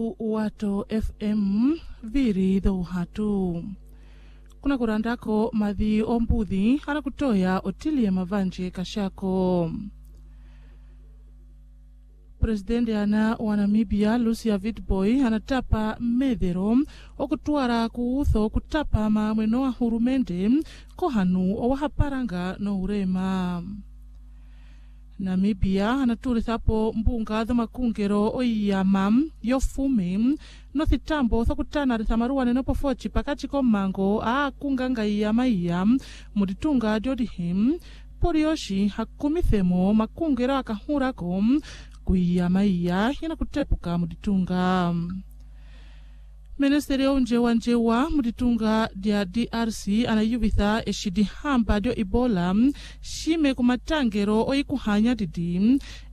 hatu wato FM viri dho hatu. Kuna kurandako madhi ombuthi hana kutoya Otilia Mavanje Kashako. Presidente ana wa Namibia Lucia Witbooi anatapa medhero okutwara kuutho kutapa mamweno wa hurumende kohanu owahaparanga no urema. Namibia anaturithapo mbunga dha makungero oiyama yofume no thitambo thokutana rithamarua no pofochi pakati ko mango a kunganga iyama iya muditunga Jodihim porioshi hakumithemo makungero akahurako kuiyama iya hina kutepuka muditunga. Ministerio njewa muditunga dia DRC anayubitha eshidihamba dio Ebola shime kumatangero oikuhanya didi